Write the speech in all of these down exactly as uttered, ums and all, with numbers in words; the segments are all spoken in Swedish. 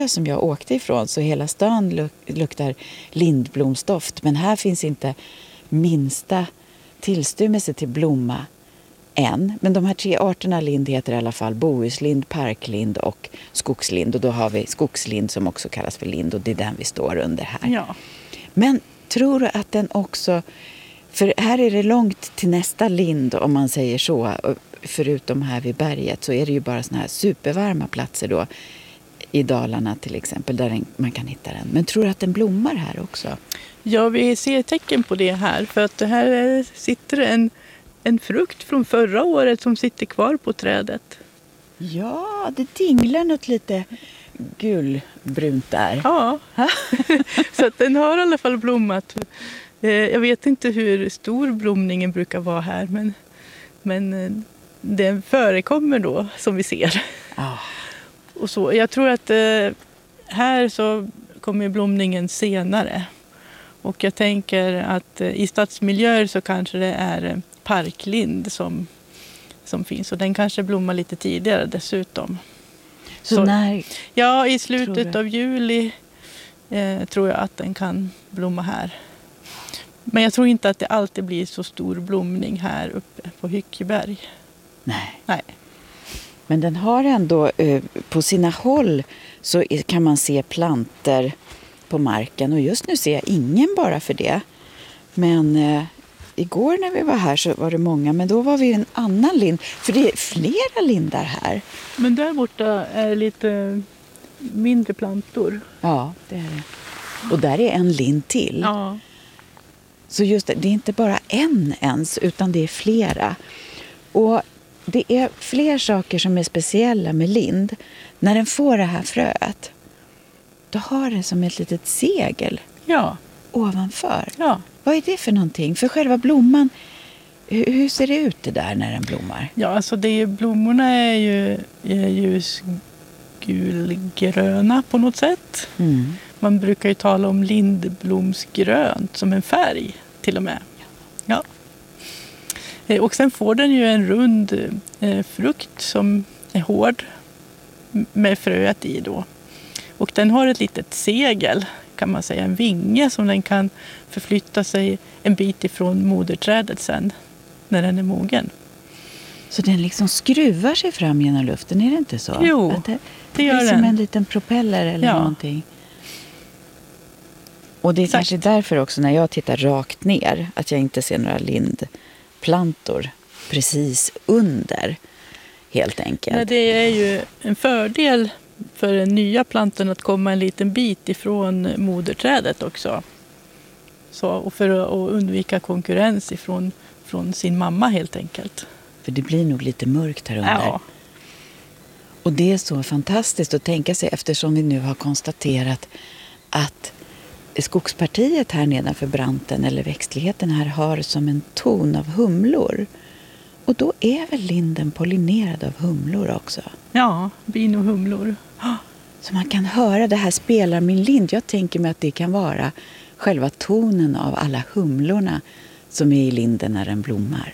som jag åkte ifrån så hela stan luk- luktar lindblomsdoft. Men här finns inte minsta tillstymmelse till blomma än. Men de här tre arterna lind heter i alla fall bohuslind, parklind och skogslind. Och då har vi skogslind som också kallas för lind och det är den vi står under här. Ja. Men tror du att den också... För här är det långt till nästa lind om man säger så. Förutom här vid berget så är det ju bara såna här supervarma platser då. I Dalarna till exempel där man kan hitta den. Men tror du att den blommar här också? Ja, vi ser tecken på det här. För att det här sitter en, en frukt från förra året som sitter kvar på trädet. Ja, det dinglar något lite gulbrunt där. Ja, så att den har i alla fall blommat. Jag vet inte hur stor blomningen brukar vara här. Men, men den förekommer då som vi ser. Ah. Och så. Jag tror att här så kommer blomningen senare. Och jag tänker att i stadsmiljöer så kanske det är parklind som, som finns. Och den kanske blommar lite tidigare dessutom. Så, så när? Ja, i slutet av juli eh, tror jag att den kan blomma här. Men jag tror inte att det alltid blir så stor blomning här uppe på Hyckeberg. Nej. Nej. Men den har ändå, eh, på sina håll så kan man se planter på marken. Och just nu ser jag ingen bara för det. Men eh, igår när vi var här så var det många. Men då var vi en annan lind. För det är flera lindar här. Men där borta är lite mindre plantor. Ja, det är det. Och där är en lind till. Ja. Så just det, det är inte bara en ens utan det är flera. Och det är fler saker som är speciella med lind. När den får det här fröet, då har det som ett litet segel Ja. ovanför. Ja. Vad är det för någonting? För själva blomman, hur, hur ser det ut det där när den blommar? Ja, alltså det, blommorna är ju är ljusgulgröna på något sätt. Mm. Man brukar ju tala om lindblomsgrönt som en färg till och med. Ja. Och sen får den ju en rund eh, frukt som är hård med fröet i då. Och den har ett litet segel, kan man säga, en vinge som den kan förflytta sig en bit ifrån moderträdet sen när den är mogen. Så den liksom skruvar sig fram genom luften, är det inte så? Jo, Att det, det gör det är den. som en liten propeller eller Ja. någonting. Och det är Exakt. kanske därför också när jag tittar rakt ner att jag inte ser några lindplantor precis under, helt enkelt. Nej, det är ju en fördel för den nya plantan att komma en liten bit ifrån moderträdet också. Så, och för att undvika konkurrens ifrån från sin mamma helt enkelt. För det blir nog lite mörkt här under. Ja. Och det är så fantastiskt att tänka sig eftersom vi nu har konstaterat att skogspartiet här nedanför branten eller växtligheten här har som en ton av humlor. Och då är väl linden pollinerad av humlor också? Ja, bin och humlor. Så man kan höra det här spelar min lind. Jag tänker mig att det kan vara själva tonen av alla humlorna som är i linden när den blommar.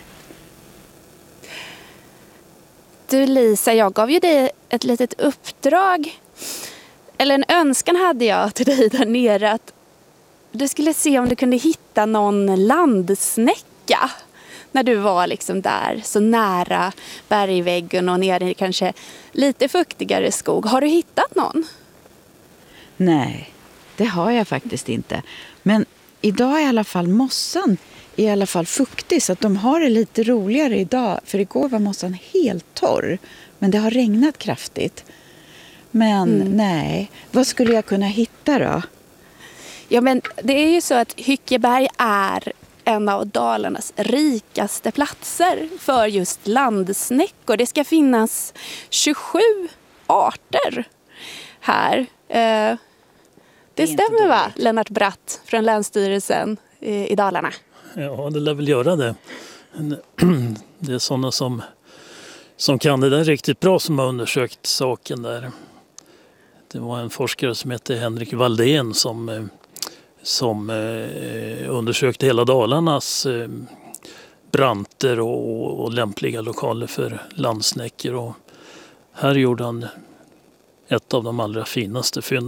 Du Lisa, jag gav ju dig ett litet uppdrag. Eller en önskan hade jag till dig där nere. Att du skulle se om du kunde hitta någon landsnäcka. När du var liksom där så nära bergväggen och nere i kanske lite fuktigare skog. Har du hittat någon? Nej, det har jag faktiskt inte. Men idag är i alla fall mossan i alla fall fuktig så att de har det lite roligare idag. För igår var mossan helt torr. Men det har regnat kraftigt. Men mm. nej, vad skulle jag kunna hitta då? Ja, men det är ju så att Hyckeberg är en av Dalarnas rikaste platser för just landsnäckor. Det ska finnas tjugosju arter här. Det, det stämmer va, Lennart Bratt från Länsstyrelsen i Dalarna? Ja, det lär väl göra det. Det är sådana som, som kan det där riktigt bra som har undersökt saken där. Det var en forskare som hette Henrik Valdén som, som eh, undersökte hela Dalarnas eh, branter och, och lämpliga lokaler för landsnäckor. Och här gjorde han ett av de allra finaste fynden.